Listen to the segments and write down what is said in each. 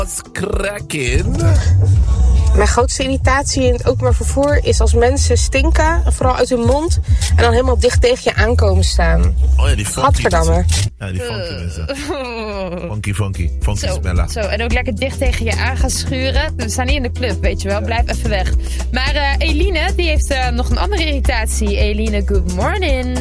What's crackin'? Mijn grootste irritatie in het openbaar vervoer is als mensen stinken, vooral uit hun mond, en dan helemaal dicht tegen je aankomen staan. Oh ja, die funky. Gadverdamme. Ja, die funky mensen. Funky smella. Zo, en ook lekker dicht tegen je aan gaan schuren. We staan niet in de club, weet je wel. Blijf even weg. Maar Eline, die heeft nog een andere irritatie. Eline, good morning.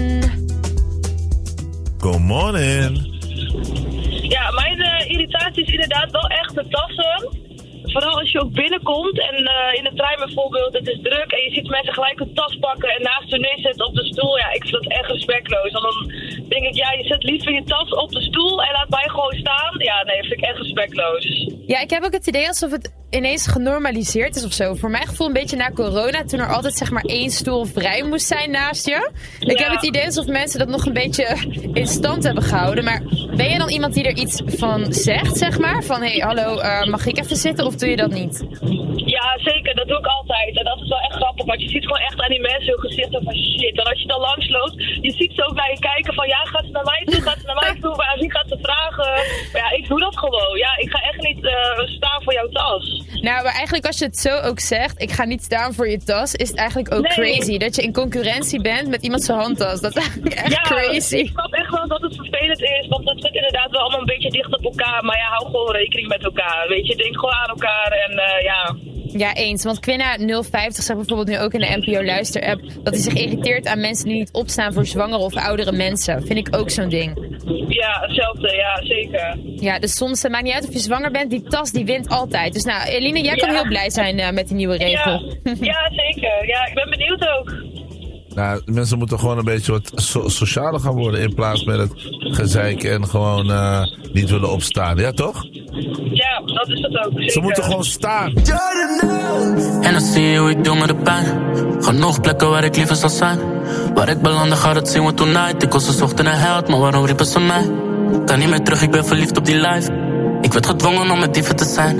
Good morning. Ja, mijn irritatie is inderdaad wel echt de tassen. Vooral als je ook binnenkomt en in de trein bijvoorbeeld, het is druk en je ziet mensen gelijk een tas pakken en naast hun neerzetten op de stoel. Ja, ik vind dat echt respectloos. En dan denk ik, ja, je zet liever je tas op de stoel en laat mij gewoon staan. Ja, nee, vind ik echt respectloos. Ja, ik heb ook het idee alsof het ineens genormaliseerd is of zo. Voor mijn gevoel een beetje na corona, toen er altijd zeg maar 1 stoel vrij moest zijn naast je. Ik heb het idee alsof mensen dat nog een beetje in stand hebben gehouden. Maar ben je dan iemand die er iets van zegt, zeg maar? Van, hey, hallo, mag ik even zitten of doe je dat niet? Ja, zeker. Dat doe ik altijd. En dat is wel echt grappig. Want je ziet gewoon echt aan die mensen hun gezichten van shit. En als je dan langs loopt, je ziet ze ook naar je kijken van ja, gaat ze naar mij toe? Gaat ze naar mij toe? Maar wie gaat ze vragen? Maar ja, ik doe dat gewoon. Ja, ik ga echt niet staan voor jouw tas. Nou, maar eigenlijk als je het zo ook zegt, ik ga niet staan voor je tas, is het eigenlijk ook crazy. Dat je in concurrentie bent met iemand zijn handtas. Dat is eigenlijk echt crazy. Ik snap echt wel dat het vervelend is, want het zit inderdaad wel allemaal een beetje dicht op elkaar. Maar ja, hou gewoon rekening met elkaar. Weet je, denk gewoon aan elkaar en ja... Ja, eens. Want Quinna 050 zegt bijvoorbeeld nu ook in de NPO Luister-app dat hij zich irriteert aan mensen die niet opstaan voor zwangere of oudere mensen. Vind ik ook zo'n ding. Ja, hetzelfde. Ja, zeker. Ja, dus soms maakt niet uit of je zwanger bent. Die tas die wint altijd. Dus nou, Eline, jij kan heel blij zijn met die nieuwe regel. Ja, zeker. Ja, ik ben benieuwd ook. Nou, mensen moeten gewoon een beetje wat socialer gaan worden in plaats met het gezeik en gewoon niet willen opstaan. Ja, toch? Ja, dat is het ook. Zeker. Ze moeten gewoon staan. En dan zie je hoe ik doe met de pijn. Genoeg plekken waar ik liever zal zijn. Waar ik belandde gaat het zien we tonight. Ik was ze zocht in een held, maar waarom riepen ze mij? Kan niet meer terug, ik ben verliefd op die life. Ik werd gedwongen om met dieven te zijn.